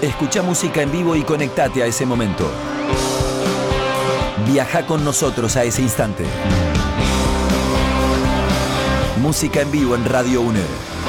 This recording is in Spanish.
Escucha música en vivo y conectate a ese momento. Viaja con nosotros a ese instante. Música en vivo en Radio UNER.